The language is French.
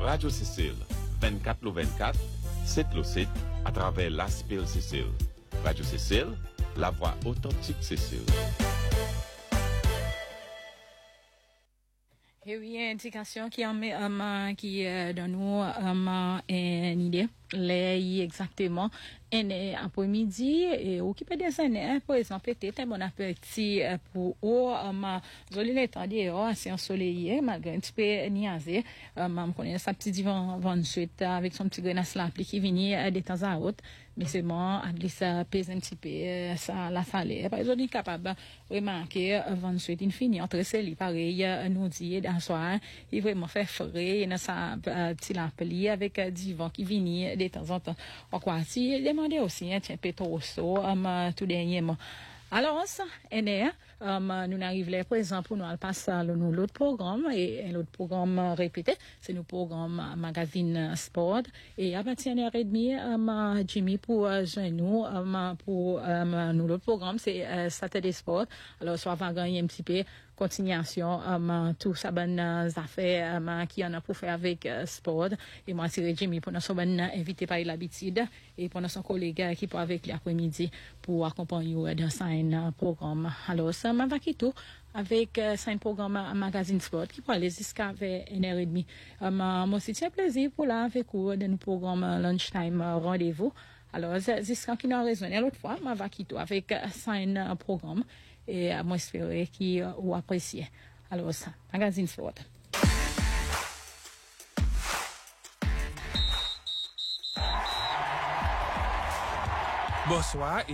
Radio Cécile, 24/24, 7/7, à travers l'Aspil Cécile. Radio Cécile, la voix authentique Cécile. Et oui, indication qui donne nous une idée. Les exactement un après-midi et occuper des années par exemple peut-être bon appétit pour joli l'étendue assez ensoleillé malgré un petit peu niaisé me connais sa petit divan suite avec son petit grenasse là qui vient de temps à autre mais c'est bon à ça pèse un petit peu ça la salaire par exemple capable remarquer suite infini entre celles pareil nous dit dans soir il vraiment fait frais dans sa petit lapli avec divan qui vient de temps en temps en quoi si demander aussi un peu trop tout dernièrement alors ça nous arrivons là par exemple nous allons passer nous l'autre programme et l'autre programme répété c'est nos programme magazine sport et à partir de 1h30 Jimmy pour nous pour nous l'autre programme c'est Saturday Sport alors ça va gagner un petit peu continuation tout ça bonnes affaires qui en a pour faire avec sport et moi c'est Jimmy pour nous bonne invité par l'habitude et pour nos collègues qui pour avec l'après-midi pour accompagner dans un programme alors ça m'a tout avec un programme magazine sport qui peut aller jusqu'à 1h30 moi c'est un plaisir pour là avec vous dans le programme lunchtime rendez-vous alors jusqu'à qui n'a raison l'autre fois m'a va quitter avec un programme et moi j'espère qui ou apprécier alors ça magazine sport. Bonsoir.